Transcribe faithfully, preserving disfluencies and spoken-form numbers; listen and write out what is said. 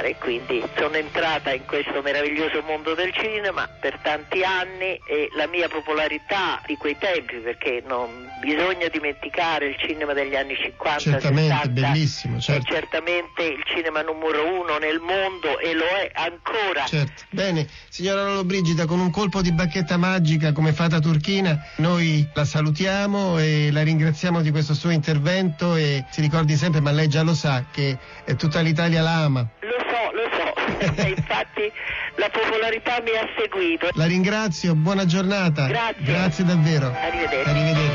fare, quindi sono entrata in questo meraviglioso mondo del cinema per tanti anni e la mia popolarità di quei tempi, perché non bisogna dimenticare il cinema degli anni cinquanta certamente sessanta, bellissimo, certo. è certamente il cinema numero uno nel mondo e lo è ancora. Certo. Bene, signora Lollobrigida, con un colpo di bacchetta magica come fata turchina noi la salutiamo e la ringraziamo di questo suo intervento, e si ricordi sempre, ma lei già lo sa, che eh, tutta l'Italia la ama. Lo so, lo so, infatti la popolarità mi ha seguito. La ringrazio, buona giornata. Grazie. Grazie davvero. Arrivederci. Arrivederci.